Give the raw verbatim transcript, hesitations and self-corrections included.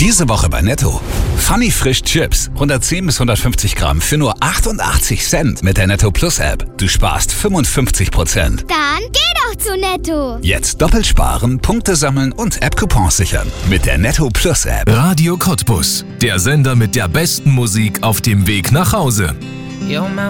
Diese Woche bei Netto. Funny Frisch Chips. hundertzehn bis hundertfünfzig Gramm für nur achtundachtzig Cent mit der Netto Plus App. Du sparst fünfundfünfzig Prozent. Dann geh doch zu Netto. Jetzt doppelt sparen, Punkte sammeln und App-Coupons sichern. Mit der Netto Plus App. Radio Cottbus. Der Sender mit der besten Musik auf dem Weg nach Hause.